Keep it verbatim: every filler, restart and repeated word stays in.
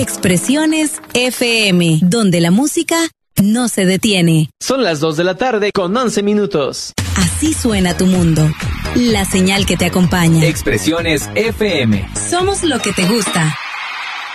Expresiones F M, donde la música no se detiene. Son las dos de la tarde con once minutos. Así suena tu mundo. La señal que te acompaña. Expresiones F M. Somos lo que te gusta.